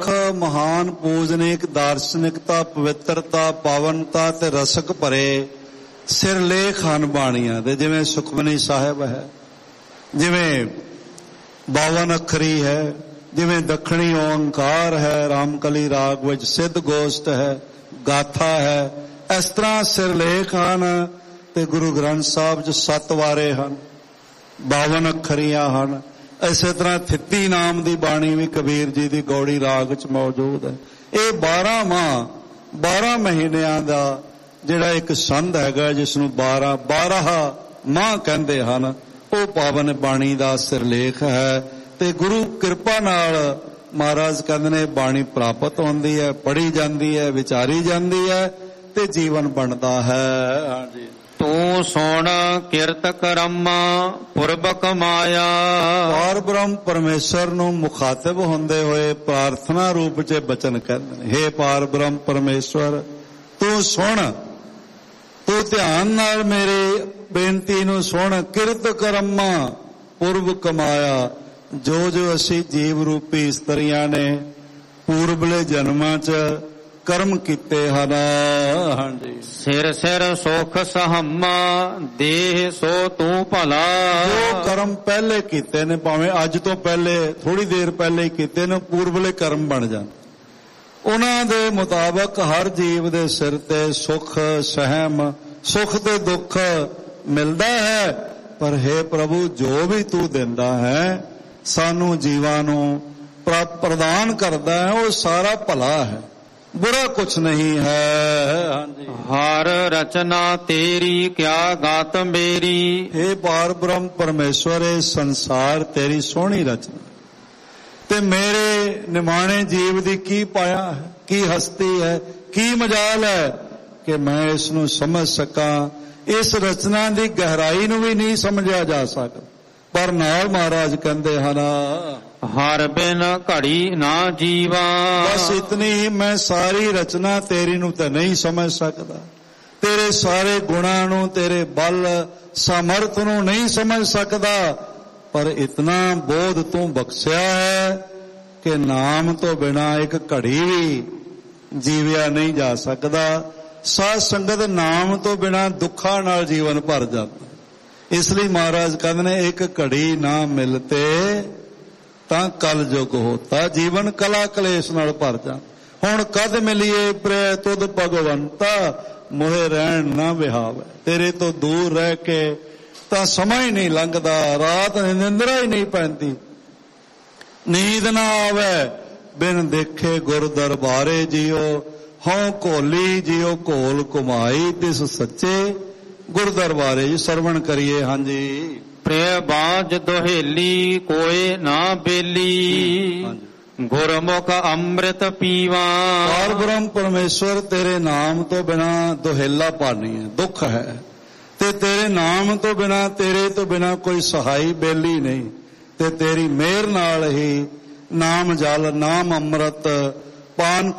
ਮਹਾਨ ਪੂਜਨੀਕ ਦਾਰਸ਼ਨਿਕਤਾ ਪਵਿੱਤਰਤਾ ਪਾਵਨਤਾ ਤੇ ਰਸਕ ਭਰੇ ਸਿਰਲੇਖ ਹਨ ਬਾਣੀਆਂ ਦੇ। ਜਿਵੇਂ ਸੁਖਮਨੀ ਸਾਹਿਬ ਹੈ, ਜਿਵੇਂ 52 ਅੱਖਰੀ ਹੈ, ਜਿਵੇਂ ਦੱਖਣੀ ਓਂਕਾਰ ਹੈ, ਰਾਮਕਲੀ ਰਾਗ ਵਿੱਚ ਸਿੱਧ ਗੋਸ਼ਟ ਹੈ, ਗਾਥਾ ਹੈ। ਇਸ ਤਰ੍ਹਾਂ ਸਿਰਲੇਖ ਹਨ ਤੇ ਗੁਰੂ ਗ੍ਰੰਥ ਸਾਹਿਬ 'ਚ 7 ਵਾਰੇ ਹਨ, 52 ਅੱਖਰੀਆਂ ਹਨ। ਇਸੇ ਤਰ੍ਹਾਂ ਥਿੱਤੀ ਨਾਮ ਦੀ ਬਾਣੀ ਵੀ ਕਬੀਰ ਜੀ ਦੀ ਗੌੜੀ ਰਾਗ 'ਚ ਮੌਜੂਦ ਹੈ। ਇਹ 12 ਮਾਹ 12 ਮਹੀਨਿਆਂ ਦਾ ਜਿਹੜਾ ਇੱਕ ਸੰਧ ਹੈਗਾ, ਜਿਸ ਨੂੰ 12 ਮਾਹ ਕਹਿੰਦੇ ਹਨ, ਉਹ ਪਾਵਨ ਬਾਣੀ ਦਾ ਸਿਰਲੇਖ ਹੈ। ਤੇ ਗੁਰੂ ਕਿਰਪਾ ਨਾਲ ਮਹਾਰਾਜ ਕਹਿੰਦੇ ਨੇ ਬਾਣੀ ਪ੍ਰਾਪਤ ਹੁੰਦੀ ਹੈ, ਪੜ੍ਹੀ ਜਾਂਦੀ ਹੈ, ਵਿਚਾਰੀ ਜਾਂਦੀ ਹੈ ਤੇ ਜੀਵਨ ਬਣਦਾ ਹੈ। ਹਾਂਜੀ, ਤੂੰ ਸੁਣ ਕਿਰਤ ਕਰਮ ਪੁਰਬ ਕਮਾਇਆ। ਪਾਰ ਬ੍ਰਹਮ ਪਰਮੇਸ਼ਰ ਨੂੰ ਮੁਖਾਤਿਬ ਹੁੰਦੇ ਹੋਏ ਪ੍ਰਾਰਥਨਾ ਰੂਪ 'ਚ ਬਚਨ ਕਹਿੰਦੇ ਨੇ, ਹੇ ਪਾਰ ਬ੍ਰਹਮ ਪਰਮੇਸ਼ਵਰ ਤੂੰ ਸੁਣ, ਤੂੰ ਧਿਆਨ ਨਾਲ ਮੇਰੇ ਬੇਨਤੀ ਨੂੰ ਸੁਣ। ਕਿਰਤ ਕਰਮਾਂ ਪੁਰਬ ਕਮਾਇਆ, ਜੋ ਜੋ ਅਸੀਂ ਜੀਵ ਰੂਪੀ ਇਸਤਰੀਆਂ ਨੇ ਪੂਰਬਲੇ ਜਨਮਾਂ 'ਚ ਕਰਮ ਕੀਤੇ ਹਨ। ਹਾਂਜੀ, ਸਿਰ ਸਿਰ ਸੁਖ ਸਹਮਾ ਦੇਹ ਸੋ ਤੂੰ ਭਲਾ। ਜੋ ਕਰਮ ਪਹਿਲੇ ਕੀਤੇ ਨੇ, ਭਾਵੇਂ ਅੱਜ ਤੋਂ ਪਹਿਲੇ ਥੋੜੀ ਦੇਰ ਪਹਿਲੇ ਹੀ ਕੀਤੇ ਨੇ, ਪੂਰਬਲੇ ਕਰਮ ਬਣ ਜਾਣ। ਉਹਨਾਂ ਦੇ ਮੁਤਾਬਕ ਹਰ ਜੀਵ ਦੇ ਸਿਰ ਤੇ ਸੁਖ ਸਹਿਮ, ਸੁਖ ਤੇ ਦੁੱਖ ਮਿਲਦਾ ਹੈ। ਪਰ ਹੇ ਪ੍ਰਭੂ, ਜੋ ਵੀ ਤੂੰ ਦਿੰਦਾ ਹੈ, ਸਾਨੂੰ ਜੀਵਾਂ ਨੂੰ ਪ੍ਰਦਾਨ ਕਰਦਾ ਹੈ, ਉਹ ਸਾਰਾ ਭਲਾ ਹੈ, ਬੁਰਾ ਕੁਛ ਨਹੀਂ ਹੈ। ਹਾਂਜੀ, ਹਰ ਰਚਨਾ ਤੇਰੀ ਕਿਆ ਗਾਤ ਮੇਰੀ। ਹੇ ਪਾਰ ਬ੍ਰਹਮ ਪਰਮੇਸ਼ਵਰ, ਇਹ ਸੰਸਾਰ ਤੇਰੀ ਸੋਹਣੀ ਰਚਨਾ ਤੇ ਮੇਰੇ ਨਿਮਾਣੇ ਜੀਵ ਦੀ ਕੀ ਪਾਇਆ ਹੈ, ਕੀ ਹਸਤੀ ਹੈ, ਕੀ ਮਜਾਲ ਹੈ ਕਿ ਮੈਂ ਇਸ ਨੂੰ ਸਮਝ ਸਕਾਂ। ਇਸ ਰਚਨਾ ਦੀ ਗਹਿਰਾਈ ਨੂੰ ਵੀ ਨਹੀਂ ਸਮਝਿਆ ਜਾ ਸਕਦਾ। ਪਰ ਨਾਲ ਮਹਾਰਾਜ ਕਹਿੰਦੇ ਹਨ, ਹਰ ਬਿਨ ਘੜੀ ਨਾ ਜੀਵਾ। ਬਸ ਇਤਨੀ ਹੀ, ਮੈਂ ਸਾਰੀ ਰਚਨਾ ਤੇਰੀ ਨੂੰ ਤਾਂ ਨਹੀਂ ਸਮਝ ਸਕਦਾ, ਤੇਰੇ ਸਾਰੇ ਗੁਣਾਂ ਨੂੰ, ਤੇਰੇ ਬਲ ਸਮਰਥ ਨੂੰ ਨਹੀਂ ਸਮਝ ਸਕਦਾ। ਪਰ ਇਤਨਾ ਬੋਧ ਤੂੰ ਬਖਸ਼ਿਆ ਹੈ ਕਿ ਨਾਮ ਤੋਂ ਬਿਨਾਂ ਇੱਕ ਘੜੀ ਵੀ ਜੀਵਿਆ ਨਹੀਂ ਜਾ ਸਕਦਾ। ਸਾਧ ਸੰਗਤ, ਨਾਮ ਤੋਂ ਬਿਨਾਂ ਦੁੱਖਾਂ ਨਾਲ ਜੀਵਨ ਭਰ ਜਾਂਦਾ। ਇਸ ਲਈ ਮਹਾਰਾਜ ਕਹਿੰਦੇ ਨੇ, ਇੱਕ ਘੜੀ ਨਾ ਮਿਲਤੇ ਤਾਂ ਕਲ ਜੁਗ ਹੋਤਾ। ਜੀਵਨ ਕਲਾ ਕਲੇਸ਼ ਨਾਲ ਭਰ ਜਾ। ਹੁਣ ਕਦ ਮਿਲੀਏ ਪ੍ਰੈ ਤੁਧ ਭਗਵੰਤਾ, ਮੋਹਿ ਰਹਿਣ ਨਾ ਵਿਹਾਵੇ। ਤੇਰੇ ਤੋਂ ਦੂਰ ਰਹਿ ਕੇ ਤਾਂ ਸਮਾਂ ਹੀ ਨਹੀਂ ਲੰਘਦਾ, ਰਾਤ ਨਿੰਦਰਾ ਹੀ ਨਹੀਂ ਪੈਂਦੀ, ਨੀਂਦ ਨਾ ਆਵੇ ਬਿਨ ਦੇਖੇ ਗੁਰ ਦਰਬਾਰੇ ਜੀਓ। ਹਉ ਘੋਲੀ ਜਿਉ ਘੋਲ ਘੁਮਾਈ, ਤਿਸ ਸੱਚੇ ਗੁਰ ਦਰਬਾਰੇ ਜੀ ਸਰਵਣ ਕਰੀਏ। ਹਾਂਜੀ, ਪ੍ਰਿਯ ਬਾਝ ਦੁਹੇਲੀ ਕੋਏ ਨਾ ਬੇਲੀ, ਗੁਰਮੁਖ ਅੰਮ੍ਰਿਤ ਪੀਵਾ। ਪਾਰ ਬ੍ਰਹਮ ਪਰਮੇਸ਼ਵਰ, ਤੇਰੇ ਨਾਮ ਤੋਂ ਬਿਨਾ ਦੁਹੇਲਾ ਪਾਣੀ ਹੈ, ਦੁੱਖ ਹੈ, ਤੇ ਤੇਰੇ ਨਾਮ ਤੋਂ ਬਿਨਾ, ਤੇਰੇ ਤੋਂ ਬਿਨਾ ਕੋਈ ਸਹਾਈ ਬੇਲੀ ਨਹੀਂ। ਤੇ ਤੇਰੀ ਮਿਹਰ ਨਾਲ ਹੀ ਨਾਮ ਜਲ, ਨਾਮ ਅੰਮ੍ਰਿਤ ਪਾਨ